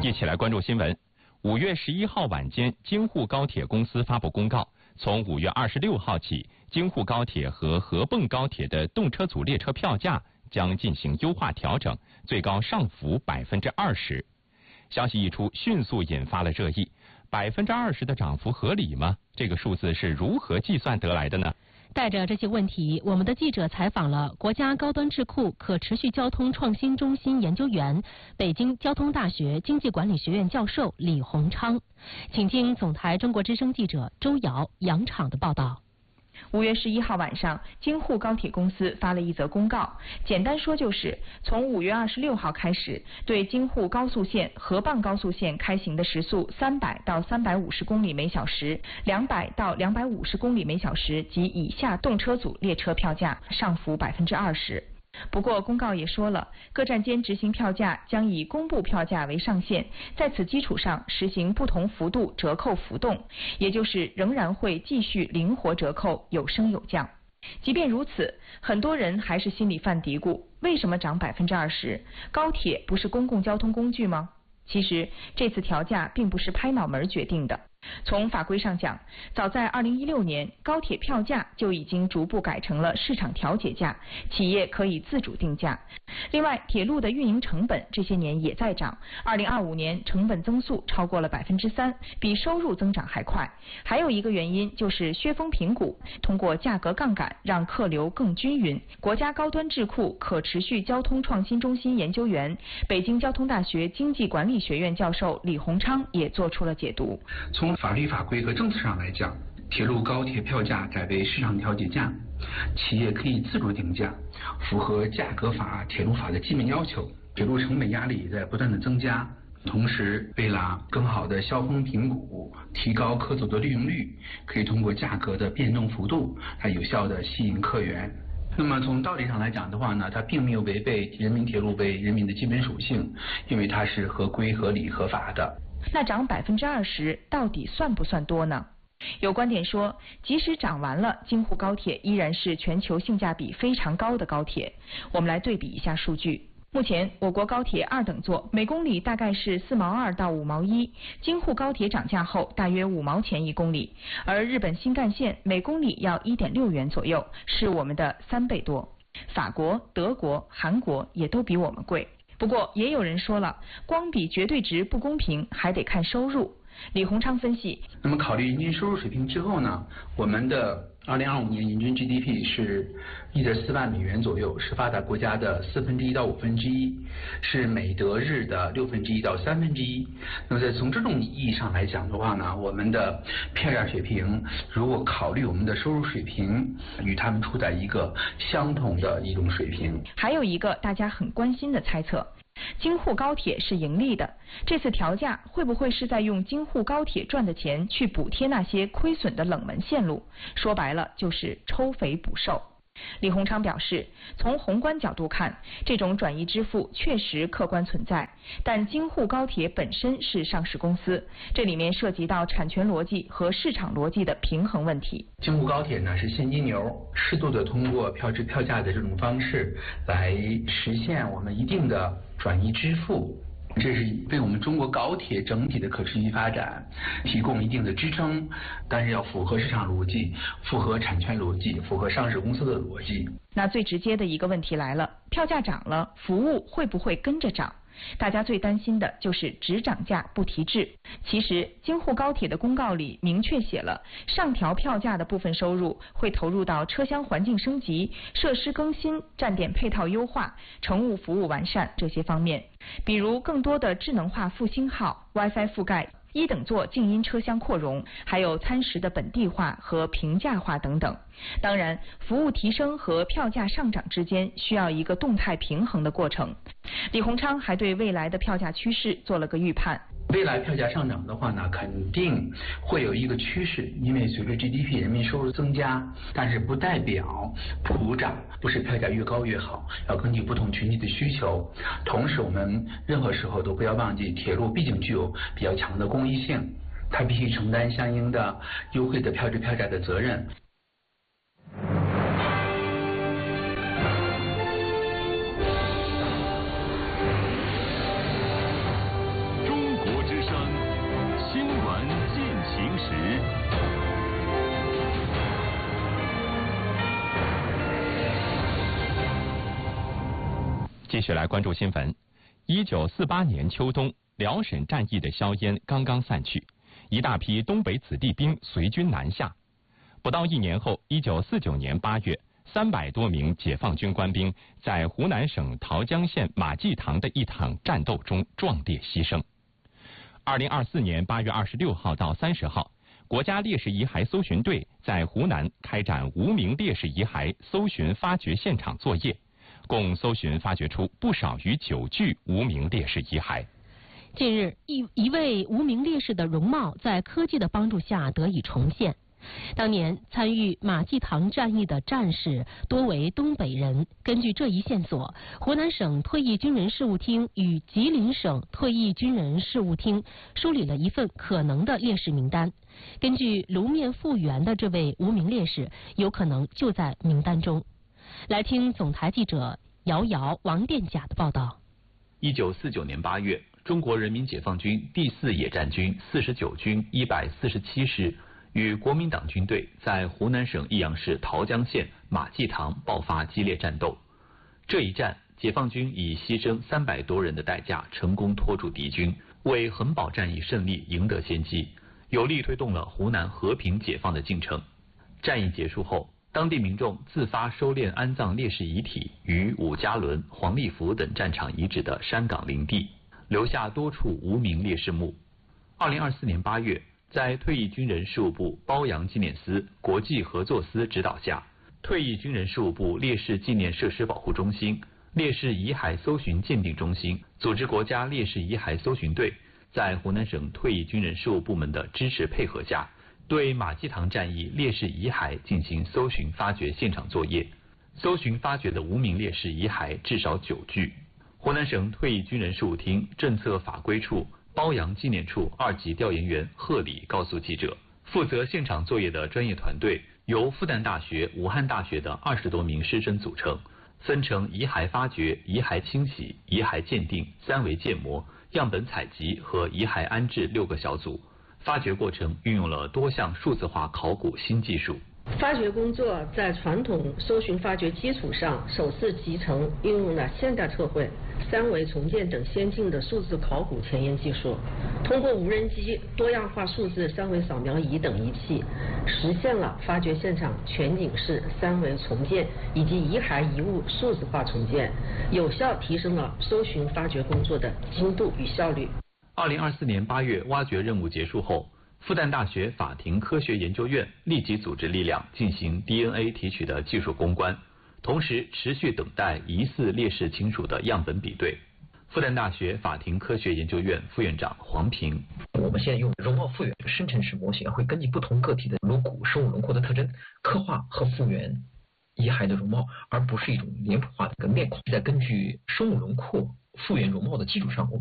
一起来关注新闻。5月11号晚间，京沪高铁公司发布公告，从5月26号起，京沪高铁和合泵高铁的动车组列车票价将进行优化调整，最高上浮20%。消息一出，迅速引发了热议。20%的涨幅合理吗？这个数字是如何计算得来的呢？ 带着这些问题，我们的记者采访了国家高端智库可持续交通创新中心研究员、北京交通大学经济管理学院教授李洪昌，请听总台中国之声记者周瑶、杨昶的报道。 5月11号晚上，京沪高铁公司发了一则公告，简单说就是从5月26号开始，对京沪高速线、合泵高速线开行的时速300到350公里每小时、200到250公里每小时及以下动车组列车票价上浮20%。不过，公告也说了，各站间执行票价将以公布票价为上限，在此基础上实行不同幅度折扣浮动，也就是仍然会继续灵活折扣，有升有降。即便如此，很多人还是心里犯嘀咕：为什么涨20%？高铁不是公共交通工具吗？其实，这次调价并不是拍脑门决定的。从法规上讲，早在2016年，高铁票价就已经逐步改成了市场调节价，企业可以自主定价。另外，铁路的运营成本这些年也在涨，2025年成本增速超过了3%，比收入增长还快。还有一个原因就是削峰平谷，通过价格杠杆让客流更均匀。国家高端智库可持续交通创新中心研究员、北京交通大学经济管理学院教授李洪昌也做出了解读。 从法律法规和政策上来讲，铁路高铁票价改为市场调节价，企业可以自主定价，符合价格法、铁路法的基本要求。铁路成本压力在不断的增加，同时为了更好的削峰平谷，提高客组的利用率，可以通过价格的变动幅度来有效的吸引客源。那么从道理上来讲的话呢，它并没有违背人民铁路为人民的基本属性，因为它是合规、合理、合法的。 那涨20%到底算不算多呢？有观点说，即使涨完了，京沪高铁依然是全球性价比非常高的高铁。我们来对比一下数据。目前，我国高铁2等座每公里大概是4毛2到5毛1，京沪高铁涨价后大约5毛钱1公里，而日本新干线每公里要1.6元左右，是我们的3倍多。法国、德国、韩国也都比我们贵。不过，也有人说了，光比绝对值不公平，还得看收入。李洪昌分析， 那么考虑人均收入水平之后呢，我们的2025年人均 GDP 是1.4万美元左右，是发达国家的1/4到1/5，是美德日的1/6到1/3。那么从这种意义上来讲的话呢，我们的票价水平，如果考虑我们的收入水平，与他们处在一个相同的一种水平。 还有一个大家很关心的猜测，京沪高铁是盈利的，这次调价会不会是在用京沪高铁赚的钱去补贴那些亏损的冷门线路？说白了就是抽肥补瘦。李洪昌表示，从宏观角度看，这种转移支付确实客观存在，但京沪高铁本身是上市公司，这里面涉及到产权逻辑和市场逻辑的平衡问题。 京沪高铁呢是现金流，适度的通过票制票价的这种方式来实现我们一定的转移支付，这是为我们中国高铁整体的可持续发展提供一定的支撑，但是要符合市场逻辑，符合产权逻辑，符合上市公司的逻辑。 那最直接的一个问题来了，票价涨了，服务会不会跟着涨？大家最担心的就是只涨价不提质。其实京沪高铁的公告里明确写了，上调票价的部分收入会投入到车厢环境升级、设施更新、站点配套优化、乘务服务完善这些方面，比如更多的智能化复兴号、WiFi 覆盖、1等座静音车厢扩容，还有餐食的本地化和平价化等等。当然，服务提升和票价上涨之间需要一个动态平衡的过程。李洪昌还对未来的票价趋势做了个预判。 未来票价上涨的话呢，肯定会有一个趋势，因为随着 GDP 人民收入增加，但是不代表普涨，不是票价越高越好，要根据不同群体的需求。同时，我们任何时候都不要忘记，铁路毕竟具有比较强的公益性，它必须承担相应的优惠的票制票价的责任。 中继续来关注新闻。1948年秋冬，辽沈战役的硝烟刚刚散去，一大批东北子弟兵随军南下。不到1年后，1949年8月，300多名解放军官兵在湖南省桃江县马济塘的一场战斗中壮烈牺牲。2024年8月26号到30号，国家烈士遗骸搜寻队在湖南开展无名烈士遗骸搜寻发掘现场作业，共搜寻发掘出不少于9具无名烈士遗骸。 近日，一位无名烈士的容貌在科技的帮助下得以重现。当年参与马济塘战役的战士多为东北人。根据这一线索，湖南省退役军人事务厅与吉林省退役军人事务厅梳理了一份可能的烈士名单。根据颅面复原的这位无名烈士，有可能就在名单中。来听总台记者姚瑶、王殿甲的报道。 1949年8月，中国人民解放军第4野战军49军147师与国民党军队在湖南省益阳市桃江县马济塘爆发激烈战斗。这一战，解放军以牺牲300多人的代价，成功拖住敌军，为衡宝战役胜利赢得先机，有力推动了湖南和平解放的进程。战役结束后，当地民众自发收敛安葬烈士遗体于伍家仑、黄立福等战场遗址的山岗林地，留下多处无名烈士墓。2024年8月，在退役军人事务部褒扬纪念司、国际合作司指导下，退役军人事务部烈士纪念设施保护中心、烈士遗骸搜寻鉴定中心组织国家烈士遗骸搜寻队，在湖南省退役军人事务部门的支持配合下，对马济塘战役烈士遗骸进行搜寻发掘现场作业。搜寻发掘的无名烈士遗骸至少9具。湖南省退役军人事务厅政策法规处褒扬纪念处2级调研员贺礼告诉记者，负责现场作业的专业团队由复旦大学、武汉大学的20多名师生组成，分成遗骸发掘、遗骸清洗、遗骸鉴定、3维建模、样本采集和遗骸安置6个小组。发掘过程运用了多项数字化考古新技术。 发掘工作在传统搜寻发掘基础上，首次集成运用了现代测绘、3维重建等先进的数字考古前沿技术，通过无人机、多样化数字3维扫描仪等仪器，实现了发掘现场全景式3维重建以及遗骸遗物数字化重建，有效提升了搜寻发掘工作的精度与效率。 2024年8月，挖掘任务结束后，复旦大学法庭科学研究院立即组织力量进行 DNA 提取的技术攻关，同时持续等待疑似烈士亲属的样本比对。复旦大学法庭科学研究院副院长黄平： 我们现在用容貌复原生成式模型，会根据不同个体的颅骨生物轮廓的特征，刻画和复原遗骸的容貌，而不是一种脸谱化的面孔。在根据生物轮廓复原容貌的基础上，我们